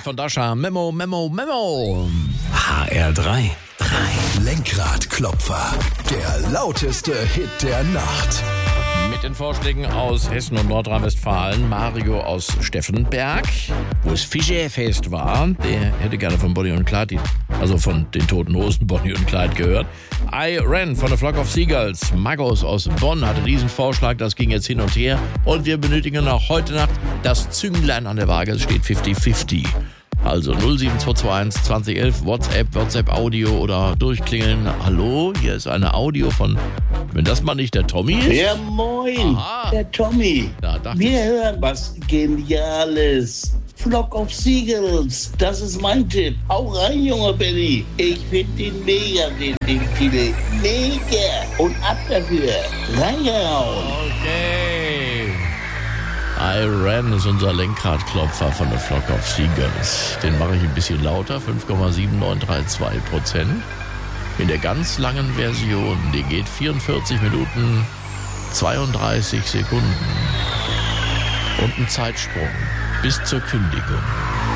von Dasha. Memo. HR3. Lenkradklopfer. Der lauteste Hit der Nacht. Mit den Vorschlägen aus Hessen und Nordrhein-Westfalen. Mario aus Steffenberg, wo es Fischerfest war. Der hätte gerne von Bonnie und Clyde, also von den Toten Hosen Bonnie und Clyde gehört. I Ran von The Flock of Seagulls. Markus aus Bonn hatte diesen Vorschlag, das ging jetzt hin und her. Und wir benötigen auch heute Nacht das Zünglein an der Waage. Es steht 50-50. Also 07221 2011, WhatsApp Audio oder durchklingeln. Hallo, hier ist eine Audio von, wenn das mal nicht der Tommy ist. Ja, moin, Aha. der Tommy. Ja, dachte Wir ich. hören was Geniales. Flock of Seagulls, das ist mein Tipp. Hau rein, junger Benny. Ich finde den mega, den Titel. Mega. Und ab dafür. Reingehauen. Okay. I Ran ist unser Lenkradklopfer von The Flock of Seagulls. Den mache ich ein bisschen lauter, 5,7932%. In der ganz langen Version, die geht 44 Minuten 32 Sekunden. Und ein Zeitsprung bis zur Kündigung.